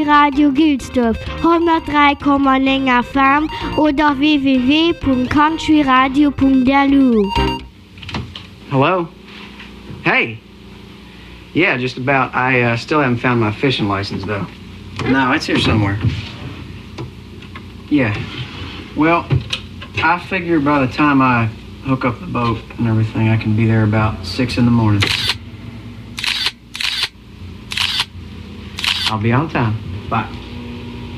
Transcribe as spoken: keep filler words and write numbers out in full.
Radio Gülsdorf, hundertdrei Komma neun F M oder w w w punkt country radio punkt d l u. Hello? Hey! Yeah, just about. I uh, still haven't found my fishing license, though. No, it's here somewhere. Yeah. Well, I figure by the time I hook up the boat and everything, I can be there about six in the morning. I'll be on time. Bye.